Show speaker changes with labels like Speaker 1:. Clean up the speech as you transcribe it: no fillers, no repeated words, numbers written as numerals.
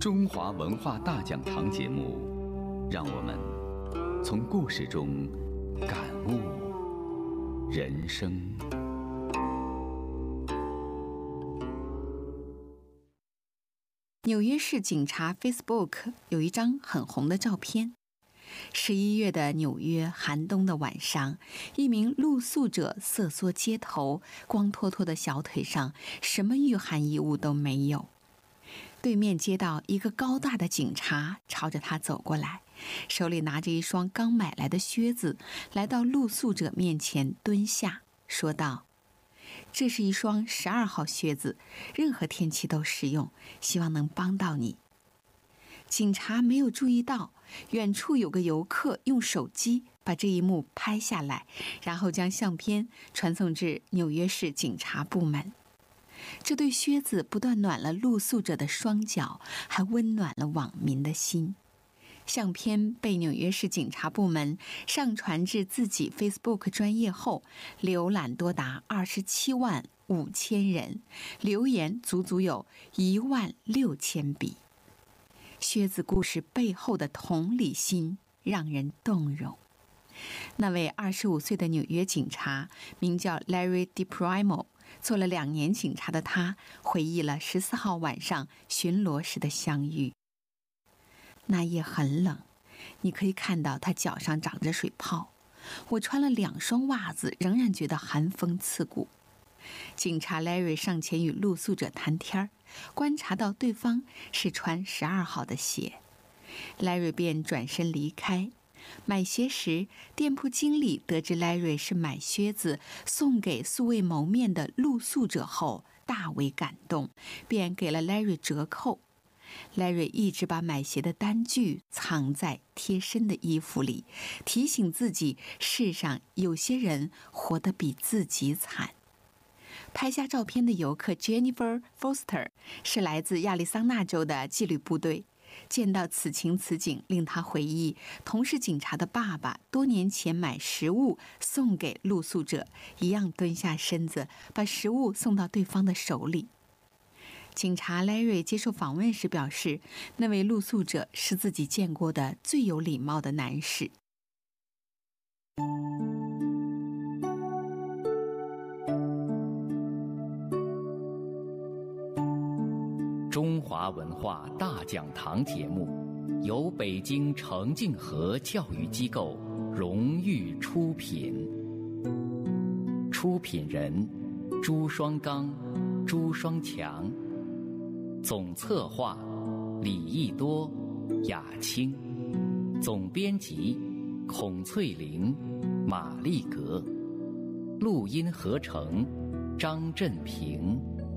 Speaker 1: 中华文化大讲堂节目，让我们从故事中感悟人生。
Speaker 2: 纽约市警察 Facebook 有一张很红的照片。11月的纽约寒冬的晚上，一名露宿者瑟缩街头，光脱脱的小腿上什么御寒衣物都没有。对面街道一个高大的警察朝着他走过来，手里拿着一双刚买来的靴子，来到露宿者面前蹲下，说道：这是一双12号靴子，任何天气都适用，希望能帮到你。警察没有注意到，远处有个游客用手机把这一幕拍下来，然后将相片传送至纽约市警察部门。这对靴子不但暖了露宿者的双脚，还温暖了网民的心。相片被纽约市警察部门上传至自己 Facebook 专页后，浏览多达27万5千人，留言足足有1万6千笔。靴子故事背后的同理心让人动容。那位25岁的纽约警察名叫 Larry DiPrimo， 做了2年警察的他回忆了14号晚上巡逻时的相遇。那夜很冷，你可以看到他脚上长着水泡。我穿了2双袜子，仍然觉得寒风刺骨。警察 Larry 上前与露宿者谈天，观察到对方是穿12号的鞋， Larry 便转身离开。买鞋时，店铺经理得知 Larry 是买靴子送给素未谋面的露宿者后，大为感动，便给了 Larry 折扣。Larry 一直把买鞋的单据藏在贴身的衣服里，提醒自己世上有些人活得比自己惨。拍下照片的游客 Jennifer Foster 是来自亚利桑那州的纪律部队，见到此情此景，令他回忆同是警察的爸爸多年前买食物送给露宿者，一样蹲下身子把食物送到对方的手里。警察 Larry 接受访问时表示，那位露宿者是自己见过的最有礼貌的男士。
Speaker 1: 中华文化大讲堂节目由北京程敬和教育机构荣誉出品，出品人朱双刚、朱双强，总策划李义多、雅青，总编辑孔翠玲、马丽格，录音合成张振平。